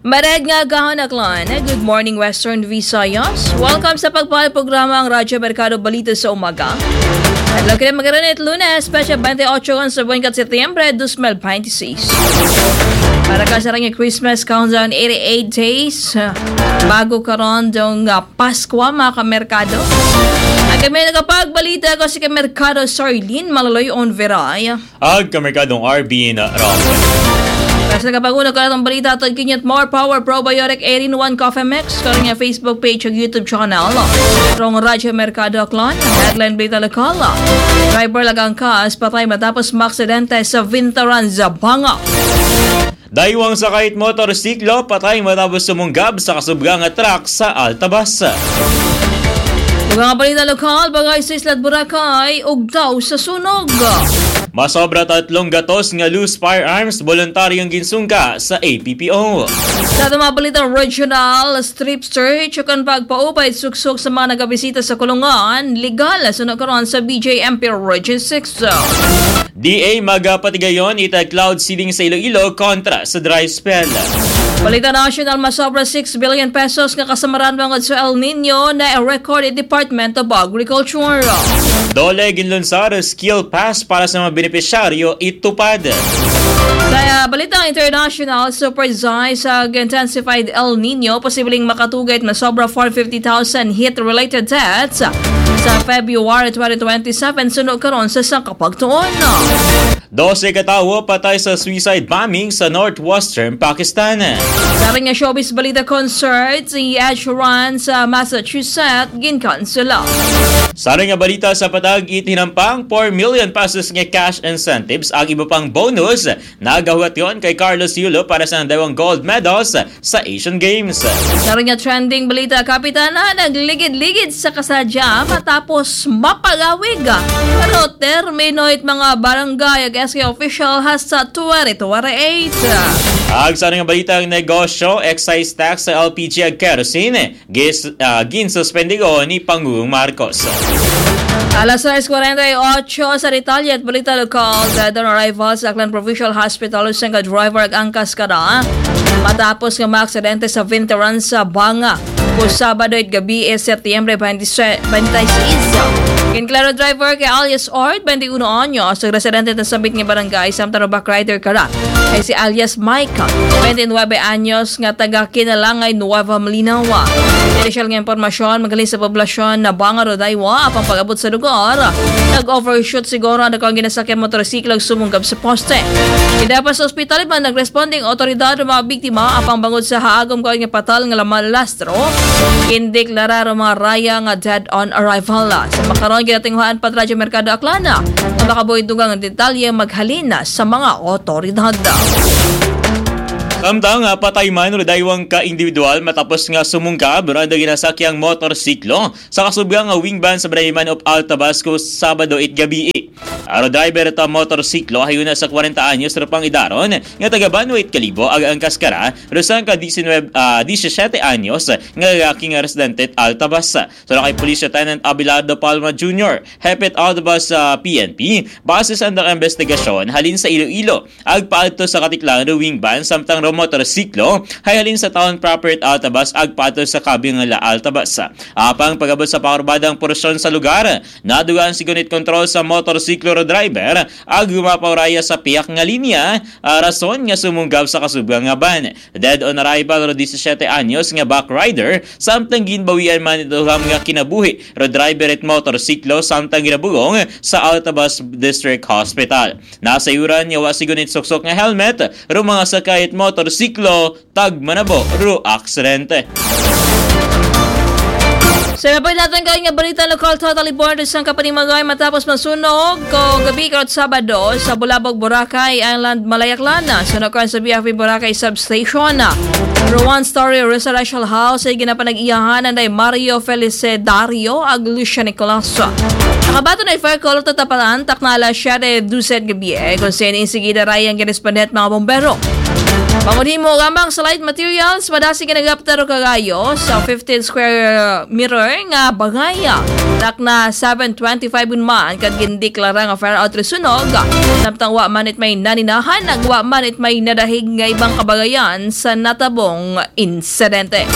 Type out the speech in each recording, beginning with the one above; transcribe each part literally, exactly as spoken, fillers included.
Marag nga gahon aklan, Good Morning Western Visayas. Welcome sa pagpahal programa ang Radyo Mercado Balita sa umaga. At lang kayo magaranit lunes, Pecha twenty-eight sa buwan kat Setyembre twenty twenty-six. Para ka sa rin Christmas countdown eighty-eight days, bago karon dong uh, Pasko mga kamerkado. At kami nakapagbalita ko si kamerkado Sarlene Malaloy on Veray. Ag kamerkadong R B na Rob. Kasi nakapaguna ka na itong balita at kinyat More Power Probiotic eight in one Coffee Mix karon nga Facebook page at YouTube channel. Rong Radyo Mercado Aklan, headline balita lokal. Driver lagang kaas patay matapos maksidente sa Vintaran, Zabanga. Daywang sakayit motorsiklo patay matapos sumunggab sa kasubgang nga truck sa Altabas. Mga balita lokal, bagay sa Isla Boracay, ugdaw sa sunog. Masobra tatlong gatos nga loose firearms voluntaryong ginsungka sa A P P O. Sa mga balita regional strip search kan pagpaupay suksok sa mga nagabisita sa kulungan, legal sunod karon sa B J M P Region six. D A magapatigayon ita cloud seeding sa Iloilo kontra sa dry spell. Balita national, masobra six billion pesos nga kasamaran mga sa El Nino na record Department of Agriculture. Dole ginlunsar skill pass para sa mga benepisyaryo itupad. Sa balitang international, supersize sa intensified El Nino, posibleng makatugay at masobra four hundred fifty thousand heat-related deaths sa February twenty twenty-seven sunod karon sa sangkapagtuon. Dose katawo patay sa suicide bombing sa northwestern Pakistan. Sa ring nga showbiz balita concert, si Ed Sheeran sa Massachusetts ginkansela. Sa ring nga balita sa patag itinampang four million pesos nga cash incentives ang iba pang bonus na gawat yon kay Carlos Yulo para sa dalawang gold medals sa Asian Games. Sa ring nga trending balita, kapitana nagligid-ligid sa kasadya matapos mapagawig. Pero termino it mga barangay ag S K official has sa twenty twenty-eight. Ag sa nga balitang negosyo, excise tax sa L P G ag kerosene gis uh, ginsuspendigo ni Pangulong Marcos. Alas six forty-eight sa detalye at balita lokal, dead on arrival sa Aklan Provincial Hospital usang ka driver ag angkas kada matapos nga maaksidente sa Vintaran sa Banga kung Sabado at gabi e Setyembre twenty-six. Kinklaro driver kay alias Ort, twenty-one anyos, sa residente na sabit nga barangay, samtang back rider kara ay si alias Micah, twenty-nine anyos, nga taga Kinalangay, Nueva Malinawa. Initial nga impormasyon, magaling sa poblasyon na Banga, Rodaywa, apang pag-abot sa lugar, nag-overshoot siguro na kung ginasakyan motorsiklo sumunggab sa poste. Kidapa sa ospital, iba nag-responding otoridad ng mga biktima, apang bangod sa haagom ko nga patal nga lamalastro, indeklara ng mga raya nga dead on arrival. Sa makaroon, ginatinghuan pa Radyo Mercado Aklana na makabuhay dugang ang detalye maghalina sa mga otoridad. Samtang uh, patay man o daywang ka-individual matapos nga sumungkab randa ginasakyang motorsiklo sa kasubgang nga wingban sa Brayman of Altabasco Sabado it gabi. Aro driver ta motorsiklo hayuna sa forty anyos rapang idaron nga taga Banwait Kalibo ag ang kaskara rusang ka nineteen, uh, seventeen anyos nga lalaki nga residente Altabas. So kay Police Lieutenant Abelardo Palma Junior hepet Altabas sa uh, P N P base sa andang investigasyon halin sa Iloilo ag paalto sa katiklang wingban samtang motorsiklo hayalin sa town proper at Altabas ag pato sa kabing nga Altabas. Apang pagabot sa pakurbadang porsyon sa lugar, nadugaan si gunit control sa motorsiklo ro driver ag gumapawraya sa piyak nga linya, uh, rason nga sumunggab sa kasubgang nga ban. Dead on arrival ro seventeen anyos nga back rider samtang ginbawian man ito nga kinabuhi ro driver at motorsiklo samtang ginabugong sa Altabas District Hospital. Nasa yuran yawa si gunit suksok nga helmet ro mga sakay at motor siklo tag manabo ro aksidente. Sa mapay natin kayo nga balita lokal totally borders ang kapanimagay matapos masunog ko gabi karot Sabado sa Bulabog, Boracay Island, Malayaklana. Sunokan sa B F P Boracay Substation. Ro one-story residential house ay ginapanag-iyahan na Mario Felicedario ag Lucia Nicolas. Nakabato na fire call tatapalan taknala siya de duset gabi eh kung sinin sigida rayang girespondet mga bombero. Pangunhimo gamang slide materials madasi ginagaptaro kagayo sa fifteen square meter nga bagaya. Tak na seven twenty-five man kad gindeklara nga fire out sunog. Samtang wa manit may naninahan ag wa manit may nadahig nga ibang kabagayan sa natabong insidente.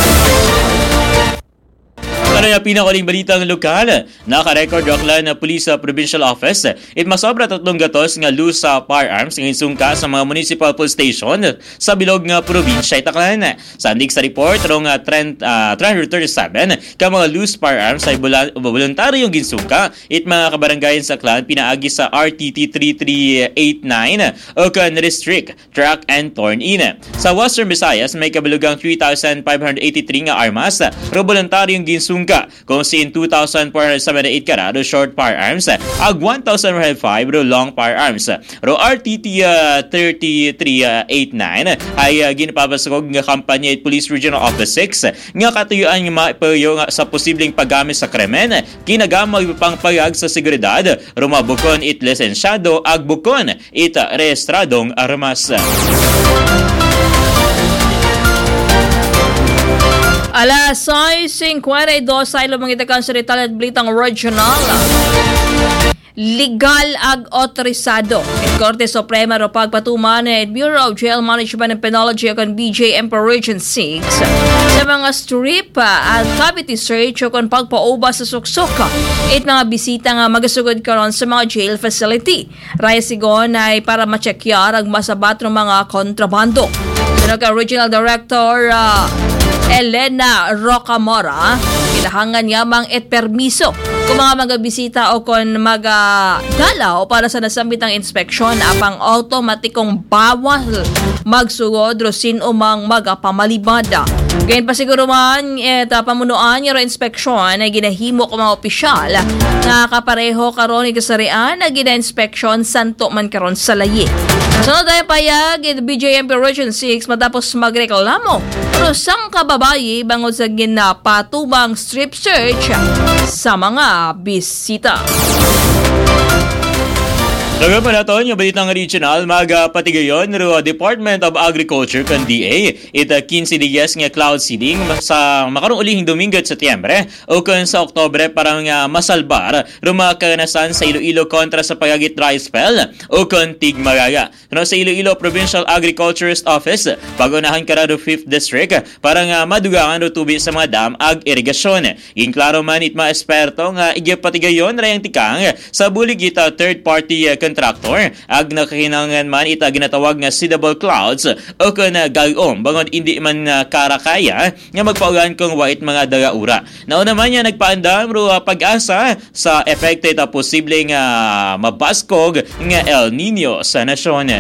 Ano yung pinakaling balitang lokal? Naka-record Rockland na Police Provincial Office it masobra tatlong gatos nga loose sa firearms ng insungka sa mga municipal police station sa bilog nga probinsya Itaklan. Sandig sa report rong uh, three thirty-seven ka mga loose firearms ay voluntaryo yung ginsungka it mga kabarangayan sa Aklan pinaagi sa R T T three three eight nine o kan restrict track and torn in. Sa Western Visayas may kabilugang three thousand five hundred eighty-three nga armas ro voluntaryo yung ginsungka kung sin two thousand four hundred seventy-eight karado short firearms ag one thousand one hundred five ro long firearms. Ro R T T uh, thirty-three eighty-nine ay uh, ginapapasakog nga kampanya at Police Regional Office six nga katuyuan nga maipayo sa posibleng paggamit sa krimen kinagamay pang payag sa seguridad ro mabukon it lisensyado ag bukon it rehistradong armas. Alas seis fifty-two sa ilo mga itakan sa Ritalat Blitang Regional. Legal ag otorisado. At Korte Suprema ro pagpatuman at Bureau of Jail Management and Penology o B J M per Region six sa mga strip at cavity search o kon pagpauba sa suksok. It mga bisita nga magasugod karon sa mga jail facility. Raya sigon ay para machekyar ag masabat ng mga kontrabando. Sino ka Regional Director uh, Elena Rocamora, kailangan yamang et permiso kung mga magabisita o kung magdalaw para sa nasambitang inspeksyon apang automatikong bawal magsugod o sino mang magapamalibada. Ganyan pa siguro man et uh, pamunuan yung inspeksyon ay ginahimo ko mga opisyal na kapareho karon ng kasarian na gina-inspeksyon santo man karon sa layi. Sunod tayo payag in B J M P Region six matapos magreklamo pero sang kababayi bangod sa ginapatubang strip search sa mga bisita. Laga pa naton yung balitang regional magpatigayon ro Department of Agriculture kan D A ita fifteen dias nga cloud seeding sa makarong ulihing Domingo at Setyembre o kan sa Oktobre para nga masalbar ro mga kaganasan sa Iloilo kontra sa pagagit dry spell o kan tigmagaga. No, sa Iloilo Provincial Agriculturist Office pagunahan karado fifth District para nga madugangan ro tubig sa mga dam ag irigasyon. Ginklaro man it mga esperto nga igapatigayon rayang tikang sa bulig ita third party uh, contractor ag nakakinangan man ita ginatawag nga seedable clouds o kung uh, gayom bangod hindi man uh, karakaya nga magpaugan kung wait mga dagaura. Nauna man niya nagpaandam ro uh, pag-asa sa epekto ita posibleng uh, mabaskog nga El Nino sa nasyon.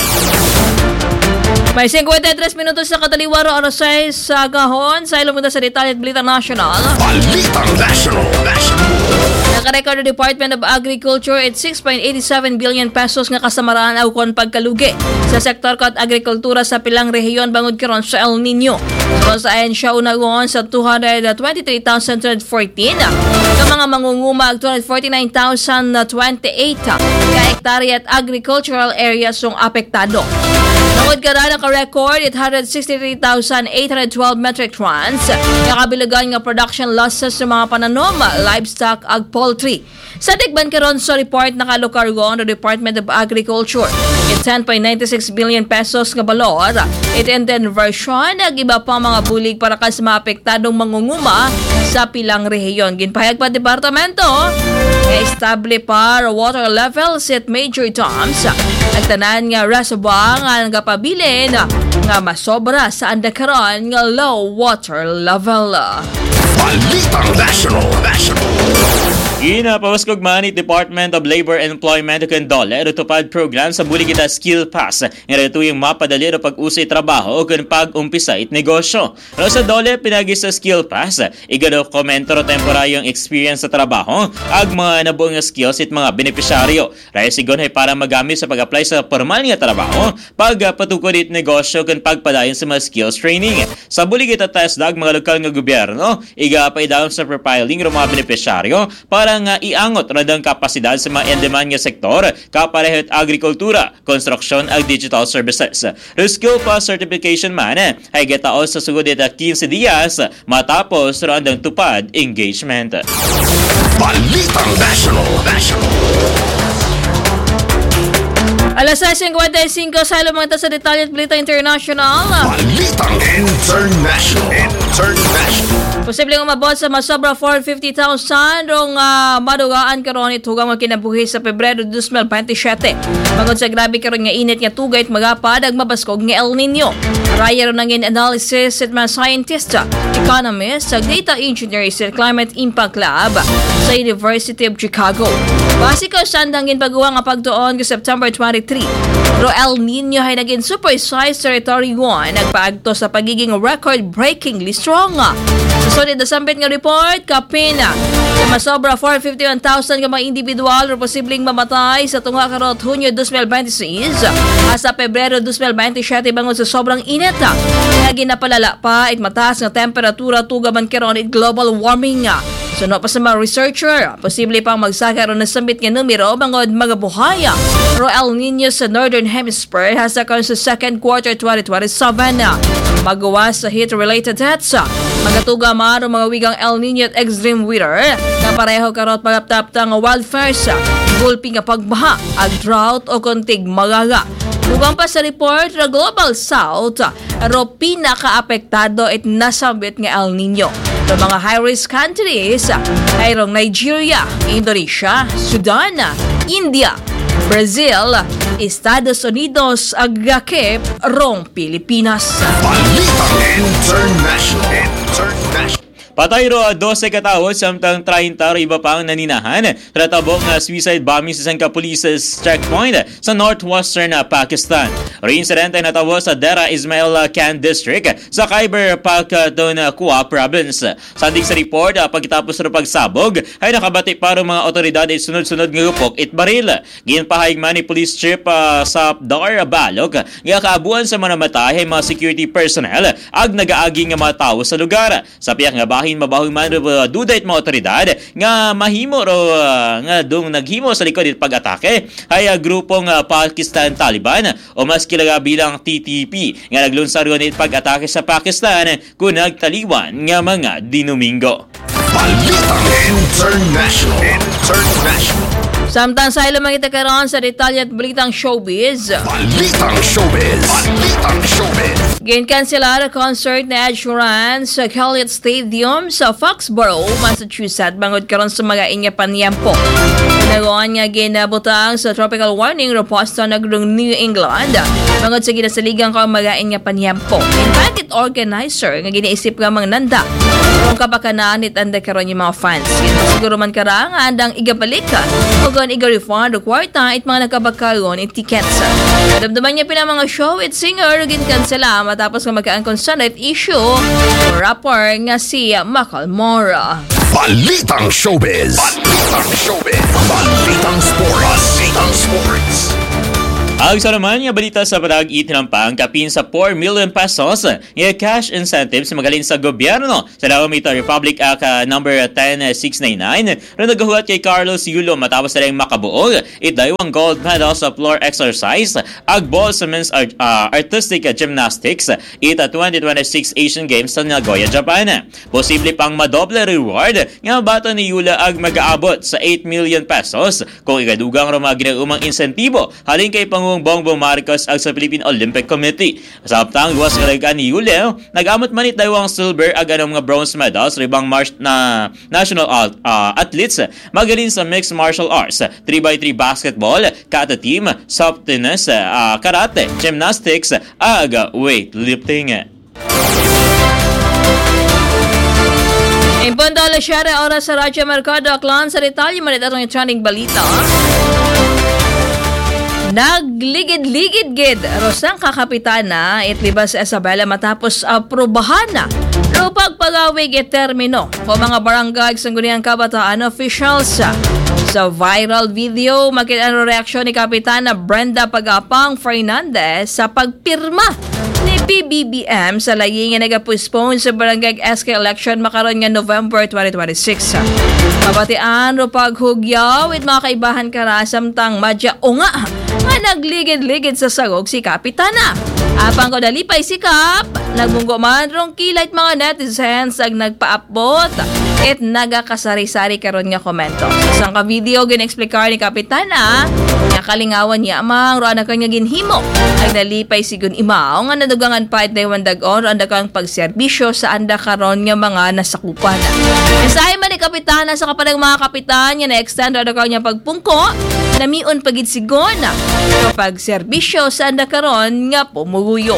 May fifty-three minutos sa kataliwaro alas seis sa gahon sa ilong sa Ritalat Blitang National. Balitang National. National. Nakarecord ng Department of Agriculture at six point eight seven billion pesos nga kasamaraan aw kon pagkalugi sa sektor kat agrikultura sa pilang rehiyon bangod karon sa El Nino. So sa ahensya unagon sa two hundred twenty-three thousand two hundred fourteen ka mga mangunguma two hundred forty-nine thousand twenty-eight ka hektarya at agricultural areas yung apektado. Bangod karon naka-record at one hundred sixty-three thousand eight hundred twelve metric tons nakabilagan nga production losses sa mga pananom, livestock ag poultry. Sa digban karon sa report nakalukargon ng Department of Agriculture at ten point nine six billion pesos nga balor it and then version ag iba pa mga bulig para kas maapektadong mangunguma sa pilang rehiyon. Ginpahayag pa departamento nga estable pa water levels at major dams at tanan nga reservoir nga nagapabilin nga masobra sa andakaron nga low water level. Balitang National. National. Ginapawaskog man it Department of Labor and Employment kan dole rutupad program sa bulig kita skill pass nga reto yung mapadali ro pag-usay trabaho o kan pag-umpisa it negosyo. No, sa dole pinagi sa skill pass igado komento ro temporaryong experience sa trabaho ag mga nabuong nga skills it mga benepisyaryo. Raya sigon ay para magamit sa pag-apply sa formal nga trabaho pag uh, patukod it negosyo kan pagpadayon sa mga skills training. Sa bulig kita test dag mga lokal nga gobyerno iga paidawon sa profiling ro mga benepisyaryo para para nga iangot radang kapasidad sa mga in-demand nga sektor kaparehot agrikultura, construction ag digital services. Skill Plus certification man ay gataos sa sugod ita fifteen dias matapos radang tupad engagement. Balitang National. National. Alas sais fifty-five sa mga sa detalye at Balita International. Balitang International. International. Posibleng umabot sa masobra four hundred fifty thousand rong uh, madugaan karon itugang magkinabuhi sa Pebrero twenty twenty-seven. Bangod sa grabe karon nga init nga tugay at magapad ag mabaskog nga El Nino. Raya ron nangin analysis at mga scientist, economist sa Data Engineers at Climate Impact Lab sa University of Chicago. Base ka sandangin pagguwa nga pagtuon ka September twenty-three. Ro El Nino ay naging supersized Territory one nagpaagto sa pagiging record-breakingly strong. Sunod na sambit nga report, kapina sa masobra four hundred fifty-one thousand ka mga individual o posibleng mamatay sa tunga karot Hunyo twenty twenty-six hasta Pebrero twenty twenty-seven bangon sa sobrang init na ginapalala pa at mataas nga temperatura tugaman karon at global warming nga. Suno pa sa mga researcher, posible pang magsakaroon ng sambit nga numero bangod mga buhaya ro El Nino sa Northern Hemisphere hasta karon sa second quarter twenty twenty-seven. Magawa sa heat-related deaths, magatuga maro mga wigang El Nino at extreme weather na pareho karot pagaptapta nga wildfires, gulpi nga pagbaha, ag drought o kontig magaga. Dugang pa sa report na Global South, ro pinaka-apektado at nasambit nga El Nino. Sa mga high-risk countries ay rong Nigeria, Indonesia, Sudan, India, Brazil, Estados Unidos, agakip rong Pilipinas. Balitang International. International. Patay ro twelve katawod samtang thirty ro iba pang naninahan tratabok nga suicide bombing sa isang ka-police's checkpoint sa northwestern Pakistan. Re-incidente natabo sa Dera Ismail Khan District sa Khyber Pakhtunkhwa Province. Sandig sa report, pagkatapos ro pagsabog ay nakabati para mga otoridad ay sunod-sunod nga gupok it baril. Ginpahayag man ni Police Chief uh, Safdar Balok nga kaabuan sa mga namatay ay mga security personnel ag nagaagi nga mga tao sa lugar. Sa piyak nga bahin mabahong man uh, dudayt mga otoridad nga mahimo ro uh, nga dung naghimo sa likod it pag-atake ay uh, grupong uh, Pakistan Taliban o mas kilala bilang T T P nga naglunsad ron it pag-atake sa Pakistan kung nagtaliwan nga mga dinumingo. Balitang International. International. Samtang sa ilang mga karon sa detalye at Balitang Showbiz. Balitang Showbiz. Balitang Showbiz. Ginkanselar ang concert na Ed Sheeran sa Elliott Stadium sa Foxborough, Massachusetts bangod karon sa mga inya paniyampo. Nagawan nga ginabutang sa tropical warning reposto na New England bangod sa ginasaligang ka mga inya paniyampo. In fact, it organizer nga giniisip nga mga nanda kung kapakanaan itanda karon yung mga fans. Siguro man karang andang igabalik ka o kung iga-refund o kwarta it mga nagkabakaron it tickets. Kadamdaman niya pina mga show it singer ginkansela matapos nga magkaangkon sa net issue o rapper nga si Macklemore. Balitang Showbiz. Balitang Showbiz. Balitang Sports. Balitang Sports. Ang sa naman nga balita sa patag itinampang kapin sa four million pesos nga cash incentives magaling sa gobyerno sa Dawamita Republic Act uh, number ten six ninety-nine rin nagahuat kay Carlos Yulo matapos na rin makabuog idaywang gold medal sa floor exercise ag ball sa men's art, uh, artistic gymnastics ita twenty twenty-six Asian Games sa Nagoya, Japan. Posible pang madoble reward nga bato ni Yulo ag mag-aabot sa eight million pesos kung ikadugang rumag ginaumang insentibo halin kay Pangulong Bongbong Marcos ag sa Philippine Olympic Committee. Sa aptang luwas kalagaan ni Yulo, nag-amot man it daywang silver ag anong mga bronze medals ribang march na national uh, athletes magaling sa mixed martial arts, three by three basketball, kata team, soft tennis, uh, karate, gymnastics ag weightlifting. Impon dola siya oras sa Radyo Mercado Aklan sa detalye man ito itong trending balita. Nagligid-ligid-gid Rosang kakapitana itlibas sa Isabela matapos aprobahan na o pagpagawig termino o mga barangay sa Sangguniang Kabataan officials. Sa viral video, makita ang reaksyon ni Kapitana Brenda Pagapang Fernandez sa pagpirma ni P B B M sa layi nga nagapostpone sa barangay S K election makaron nga November twenty twenty-six. Mabatian ro paghugyaw with mga kaibahan karasam tang madya o nga nga nagligid-ligid sa sagog si Kapitana. Apang ko dalipay si Kap, nagmunggo man rong kilait mga netizens ag nagpaapbot at nagakasari-sari karon nga komento. Sa isang ka-video ginexplikar ni Kapitana nga kalingawan niya amang ro anak kanya ginhimo ay nalipay sigun imaw nga nadugangan pa it daywan dag-on ro anda kang pagserbisyo sa anda karon nga mga nasakupan. Mensahe man ni Kapitana sa kapadang mga kapitan nga na-extend ro anda kanya pagpungko namiun pagid sigon kapag serbisyo sa anda karon nga pumuguyo.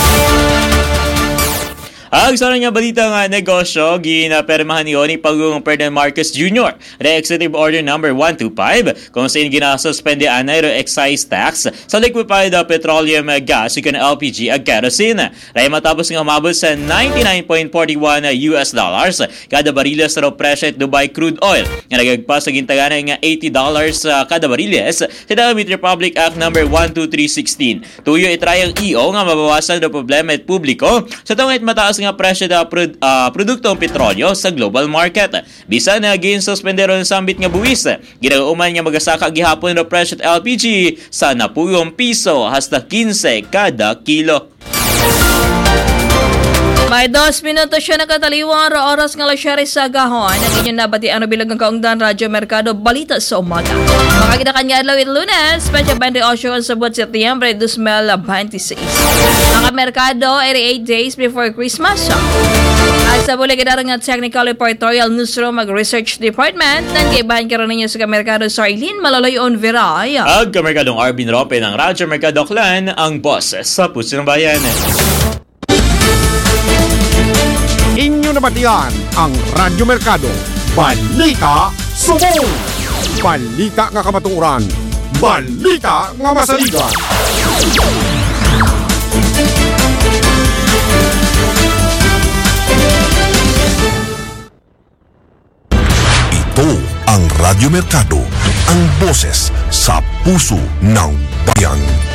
Ang sana nga balita nga negosyo, ginapermahan niyo ni Pagong Ferdinand Marcos Junior The Executive Order number one twenty-five kung saan ginasuspende anay ro excise tax sa liquefied petroleum gas ug L P G ag kerosene. Ray matapos nga umabot sa ninety-nine point four one U S dollars kada bariles ro presyo at Dubai crude oil. Nga nagagpas sa gintaganan nga eighty dollars kada bariles sa Meter Public Act number one two three sixteen. Tuyo itrayang E O nga mabawasan do problema at publiko sa tungit mataas nga presyo da prod, uh, produktong petrolyo sa global market. Bisan na gin suspendero ng sambit nga buwis. Ginauman nga magasaka gihapon na presyo at L P G sa napuyong piso hasta fifteen kada kilo. May dos minutos siya nakataliwang ro oras nga lasyari sa gahon. Ang inyong nabati ano bilang ang kaungdan Radyo Mercado Balita sa umaga. Makakita kanya adlaw it Lunes, Pecha twenty-eight sa buwan Setyembre twenty twenty-six. Mga Mercado, eighty-eight days before Christmas. At sa buli kidarang nga Technical Reportorial Newsroom mag-Research Department, nang kaibahan karon ninyo sa Mercado Sarlene Maloloyon Viray. Ag Mercadong Arvin Rope ng Radyo Mercado Clan, ang boss sa Puso ng Bayan. Inyo nabatian ang Radyo Mercado. Balita Subong! Balita nga kamatuoran. Balita nga masaligan. Ito ang Radyo Mercado, ang boses sa puso ng bayan.